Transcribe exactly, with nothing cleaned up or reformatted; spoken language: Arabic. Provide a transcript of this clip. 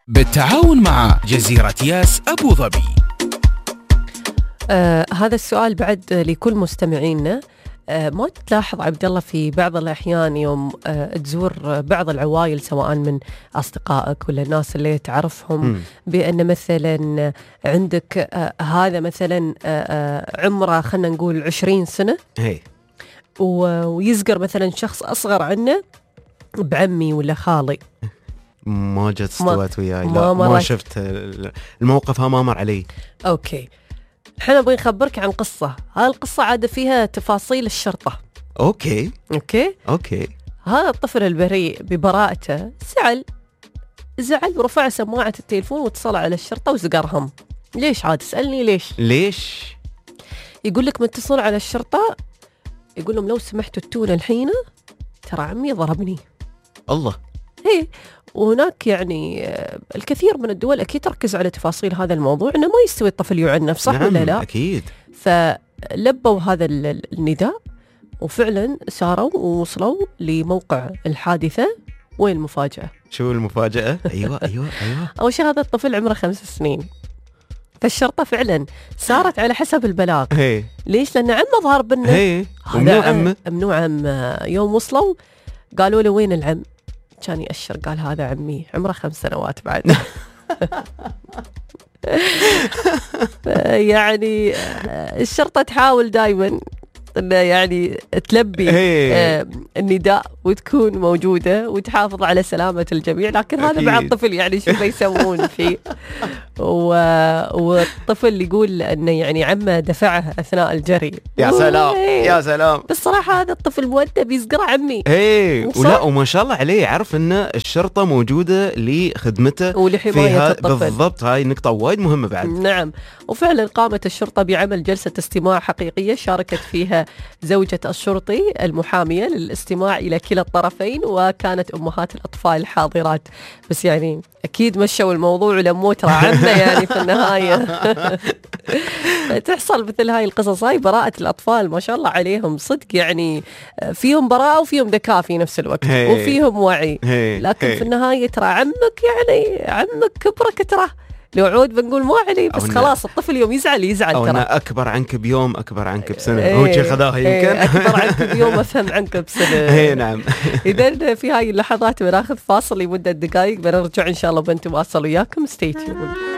بالتعاون مع جزيرة ياس أبو ظبي. آه هذا السؤال بعد لكل مستمعينا. آه ما تلاحظ عبد الله في بعض الأحيان يوم آه تزور بعض العوائل سواء من أصدقائك ولا الناس اللي تعرفهم م. بأن مثلا عندك آه هذا مثلا آه آه عمره خلنا نقول عشرين سنة هي. ويزقر مثلا شخص أصغر عنه بعمي ولا خالي. ما جت استوت وياي، ما, ما, ما شفت الموقف، ها ما مر علي. أوكي، احنا نبغى نخبرك عن قصة. هاي القصة عاد فيها تفاصيل الشرطة. أوكي أوكي أوكي هذا الطفل البريء ببراءته زعل زعل ورفع سماعة التليفون واتصل على الشرطة وزقرهم. ليش عاد تسألني ليش؟ ليش؟ يقول لك متصل على الشرطة، يقول لهم لو سمحتوا تتون الحين ترى عمي ضربني. الله. هي وهناك يعني الكثير من الدول أكيد تركز على تفاصيل هذا الموضوع، إنه ما يستوي الطفل يعنف، صح نعم ولا لا؟ أكيد. فلبوا هذا النداء وفعلا ساروا ووصلوا لموقع الحادثة. وين المفاجأة؟ شو المفاجأة؟ أيوة أيوة أيوة أول شيء هذا الطفل عمره خمس سنين، فالشرطة فعلا سارت على حسب البلاغ. هي. ليش؟ لأن عمه ظهر بنا. هي. ممنوع عمه. ممنوع عمه. يوم وصلوا قالوا له وين العم؟ كان يأشر قال هذا عمي عمره خمس سنوات بعد. يعني الشرطة تحاول دايما إنه يعني تلبي آه النداء وتكون موجودة وتحافظ على سلامة الجميع، لكن هذا بعد طفل يعني شو بيسوون فيه. والطفل يقول أنه يعني عمه دفعه أثناء الجري. يا سلام يا سلام. بالصراحة هذا الطفل مؤدب يزقر عمي. ايه ولا وما شاء الله عليه، عرف أن الشرطة موجودة لخدمته ولحماية الطفل. بالضبط، هاي نقطة وايد مهمة بعد. نعم. وفعلا قامت الشرطة بعمل جلسة استماع حقيقية شاركت فيها زوجة الشرطي المحامية للاستماع إلى كلا الطرفين، وكانت أمهات الأطفال حاضرات. بس يعني أكيد مشوا الموضوع لمو ترى عمنا يعني في النهاية. تحصل مثل هاي القصص، هاي براءة الأطفال ما شاء الله عليهم صدق، يعني فيهم براءة وفيهم ذكاء في نفس الوقت وفيهم وعي. لكن في النهاية ترى عمك يعني عمك كبرك ترى لو عود بنقول ما علي، بس خلاص الطفل يوم يزعل يزعل أو ترى. أنا أكبر عنك بيوم أكبر عنك بسنة. ايه هو شيء خذاها يمكن. ايه أكبر عنك بيوم أفهم عنك بسنة. ايه نعم. إذن في هاي اللحظات بناخذ فاصل لمدة دقائق، بنرجع إن شاء الله بنتواصل وياكم. stay tuned.